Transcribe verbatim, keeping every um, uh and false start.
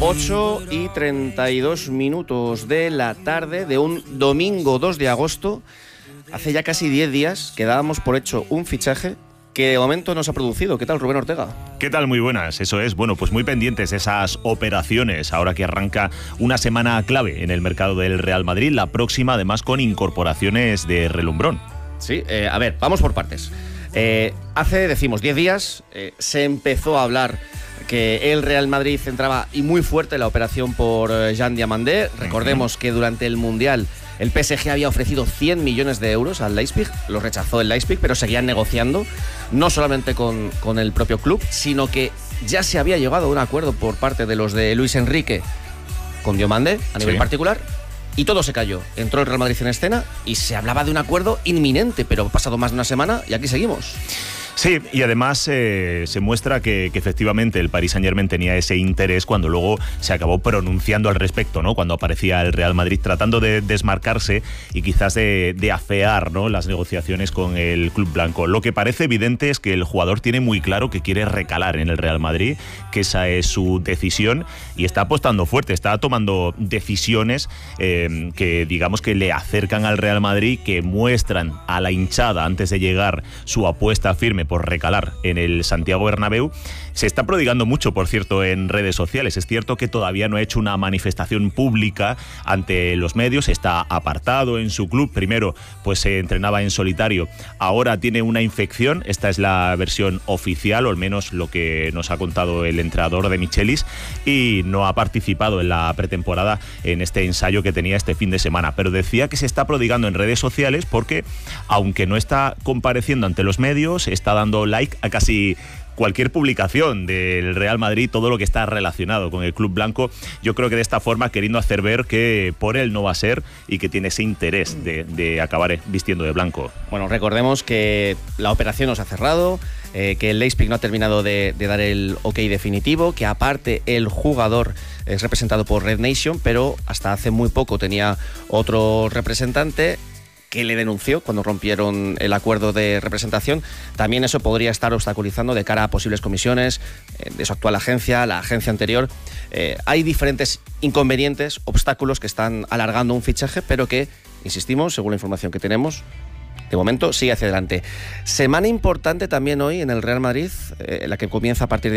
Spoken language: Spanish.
ocho y treinta y dos minutos de la tarde de un domingo dos de agosto. Hace ya casi diez días que dábamos por hecho un fichaje que de momento no se ha producido. ¿Qué tal, Rubén Ortega? ¿Qué tal? Muy buenas, eso es. Bueno, pues muy pendientes esas operaciones, ahora que arranca una semana clave en el mercado del Real Madrid, la próxima además con incorporaciones de relumbrón. Sí, eh, a ver, vamos por partes. Eh, hace, decimos, diez días eh, se empezó a hablar que el Real Madrid entraba y muy fuerte en la operación por eh, Jean Diamandé. Recordemos uh-huh. que durante el Mundial el P S G había ofrecido cien millones de euros al Leipzig, lo rechazó el Leipzig, pero seguían negociando, no solamente con, con el propio club, sino que ya se había llegado a un acuerdo por parte de los de Luis Enrique con Diamandé a nivel sí. particular, y todo se cayó. Entró el Real Madrid en escena y se hablaba de un acuerdo inminente, pero ha pasado más de una semana y aquí seguimos. Sí, y además eh, se muestra que, que efectivamente el Paris Saint-Germain tenía ese interés cuando luego se acabó pronunciando al respecto, ¿no? Cuando aparecía el Real Madrid tratando de desmarcarse y quizás de, de afear, ¿no?, las negociaciones con el club blanco. Lo que parece evidente es que el jugador tiene muy claro que quiere recalar en el Real Madrid, que esa es su decisión y está apostando fuerte, está tomando decisiones eh, que digamos que le acercan al Real Madrid, que muestran a la hinchada antes de llegar su apuesta firme por recalar en el Santiago Bernabéu. Se está prodigando mucho, por cierto, en redes sociales. Es cierto que todavía no ha hecho una manifestación pública ante los medios, está apartado en su club. Primero, pues se entrenaba en solitario, ahora tiene una infección. Esta es la versión oficial, o al menos lo que nos ha contado el entrenador de Michelis, y no ha participado en la pretemporada en este ensayo que tenía este fin de semana. Pero decía que se está prodigando en redes sociales porque, aunque no está compareciendo ante los medios, está dando like a casi cualquier publicación del Real Madrid, todo lo que está relacionado con el club blanco. Yo creo que de esta forma queriendo hacer ver que por él no va a ser y que tiene ese interés de, de acabar vistiendo de blanco. Bueno, recordemos que la operación no se ha cerrado, eh, que el Leipzig no ha terminado de, de dar el ok definitivo, que aparte el jugador es representado por Red Nation, pero hasta hace muy poco tenía otro representante que le denunció cuando rompieron el acuerdo de representación. También eso podría estar obstaculizando de cara a posibles comisiones eh, de su actual agencia, la agencia anterior. Eh, hay diferentes inconvenientes, obstáculos que están alargando un fichaje, pero que, insistimos, según la información que tenemos, de momento sigue hacia adelante. Semana importante también hoy en el Real Madrid, eh, la que comienza a partir de